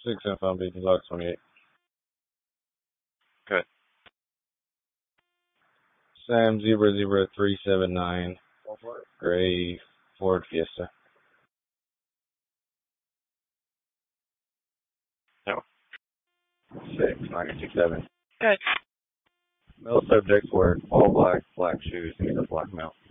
6 Info Beach, Log 28. Good. Sam 00379, gray Ford Fiesta. No. 69267. Good. Male subject wore all black, black shoes, and a black male.